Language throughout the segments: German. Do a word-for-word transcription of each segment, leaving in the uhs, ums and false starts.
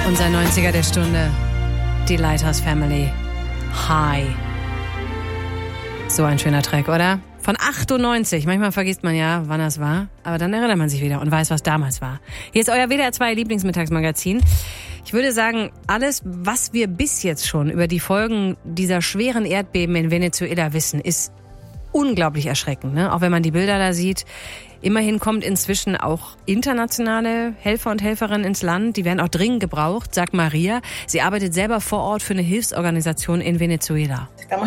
Unser neunziger der Stunde. Die Lighthouse Family. Hi. So ein schöner Track, oder? Von achtundneunzig. Manchmal vergisst man ja, wann das war. Aber dann erinnert man sich wieder und weiß, was damals war. Hier ist euer W D R zwei Lieblingsmittagsmagazin. Ich würde sagen, alles, was wir bis jetzt schon über die Folgen dieser schweren Erdbeben in Venezuela wissen, ist unglaublich erschreckend, ne? Auch wenn man die Bilder da sieht. Immerhin kommt inzwischen auch internationale Helfer und Helferinnen ins Land. Die werden auch dringend gebraucht, sagt Maria. Sie arbeitet selber vor Ort für eine Hilfsorganisation in Venezuela.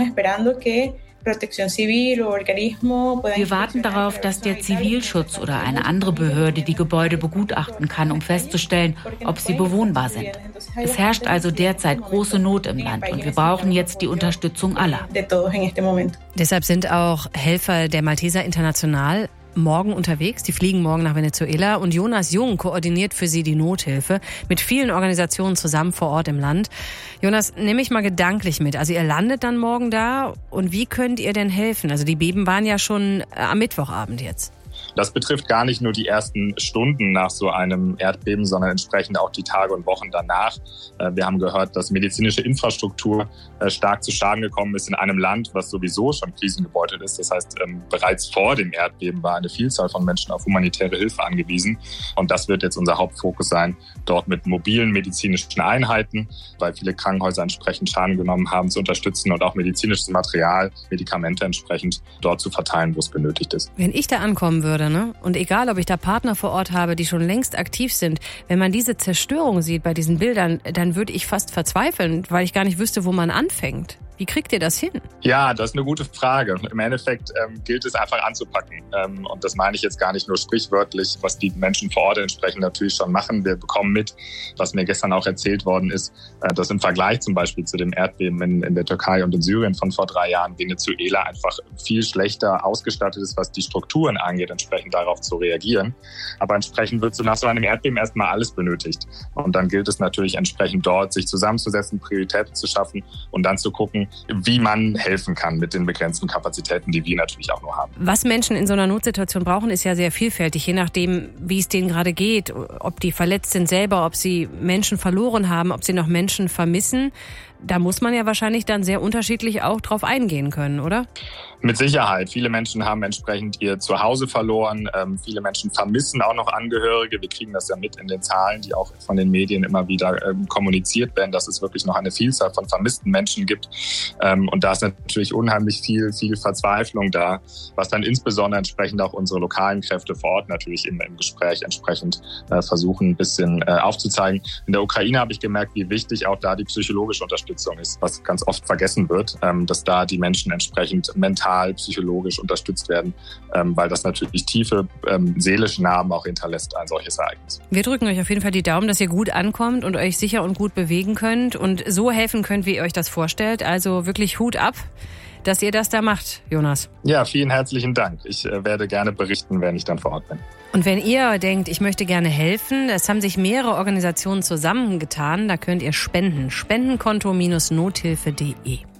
Wir warten darauf, dass der Zivilschutz oder eine andere Behörde die Gebäude begutachten kann, um festzustellen, ob sie bewohnbar sind. Es herrscht also derzeit große Not im Land und wir brauchen jetzt die Unterstützung aller. Deshalb sind auch Helfer der Malteser International morgen unterwegs. Die fliegen morgen nach Venezuela und Jonas Jung koordiniert für sie die Nothilfe mit vielen Organisationen zusammen vor Ort im Land. Jonas, nehme ich mal gedanklich mit. Also ihr landet dann morgen da und wie könnt ihr denn helfen? Also die Beben waren ja schon am Mittwochabend jetzt. Das betrifft gar nicht nur die ersten Stunden nach so einem Erdbeben, sondern entsprechend auch die Tage und Wochen danach. Wir haben gehört, dass medizinische Infrastruktur stark zu Schaden gekommen ist in einem Land, was sowieso schon krisengebeutelt ist. Das heißt, bereits vor dem Erdbeben war eine Vielzahl von Menschen auf humanitäre Hilfe angewiesen. Und das wird jetzt unser Hauptfokus sein, dort mit mobilen medizinischen Einheiten, weil viele Krankenhäuser entsprechend Schaden genommen haben, zu unterstützen und auch medizinisches Material, Medikamente entsprechend dort zu verteilen, wo es benötigt ist. Wenn ich da ankommen würde, ne? Und egal, ob ich da Partner vor Ort habe, die schon längst aktiv sind, wenn man diese Zerstörung sieht bei diesen Bildern, dann würde ich fast verzweifeln, weil ich gar nicht wüsste, wo man anfängt. Wie kriegt ihr das hin? Ja, das ist eine gute Frage. Im Endeffekt ähm, gilt es einfach anzupacken. Ähm, und das meine ich jetzt gar nicht nur sprichwörtlich, was die Menschen vor Ort entsprechend natürlich schon machen. Wir bekommen mit, was mir gestern auch erzählt worden ist, äh, dass im Vergleich zum Beispiel zu dem Erdbeben in, in der Türkei und in Syrien von vor drei Jahren Venezuela einfach viel schlechter ausgestattet ist, was die Strukturen angeht, entsprechend darauf zu reagieren. Aber entsprechend wird so nach so einem Erdbeben erstmal alles benötigt. Und dann gilt es natürlich entsprechend dort, sich zusammenzusetzen, Prioritäten zu schaffen und dann zu gucken, wie man helfen kann mit den begrenzten Kapazitäten, die wir natürlich auch nur haben. Was Menschen in so einer Notsituation brauchen, ist ja sehr vielfältig, je nachdem, wie es denen gerade geht, ob die verletzt sind selber, ob sie Menschen verloren haben, ob sie noch Menschen vermissen. Da muss man ja wahrscheinlich dann sehr unterschiedlich auch drauf eingehen können, oder? Mit Sicherheit. Viele Menschen haben entsprechend ihr Zuhause verloren. Ähm, viele Menschen vermissen auch noch Angehörige. Wir kriegen das ja mit in den Zahlen, die auch von den Medien immer wieder ähm, kommuniziert werden, dass es wirklich noch eine Vielzahl von vermissten Menschen gibt. Ähm, und da ist natürlich unheimlich viel, viel Verzweiflung da, was dann insbesondere entsprechend auch unsere lokalen Kräfte vor Ort natürlich im, im Gespräch entsprechend äh, versuchen, ein bisschen äh, aufzuzeigen. In der Ukraine habe ich gemerkt, wie wichtig auch da die psychologische Unterstützung ist, was ganz oft vergessen wird, ähm, dass da die Menschen entsprechend mental, psychologisch unterstützt werden, ähm, weil das natürlich tiefe ähm, seelische Narben auch hinterlässt, ein solches Ereignis. Wir drücken euch auf jeden Fall die Daumen, dass ihr gut ankommt und euch sicher und gut bewegen könnt und so helfen könnt, wie ihr euch das vorstellt. Also wirklich Hut ab, dass ihr das da macht, Jonas. Ja, vielen herzlichen Dank. Ich äh, werde gerne berichten, wenn ich dann vor Ort bin. Und wenn ihr denkt, ich möchte gerne helfen, es haben sich mehrere Organisationen zusammengetan, da könnt ihr spenden. Spendenkonto Nothilfe punkt de